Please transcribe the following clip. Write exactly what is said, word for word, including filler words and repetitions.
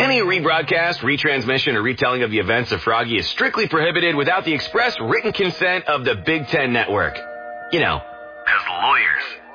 Any rebroadcast, retransmission, or retelling of the events of Froggy is strictly prohibited without the express written consent of the Big Ten Network. You know, as lawyers.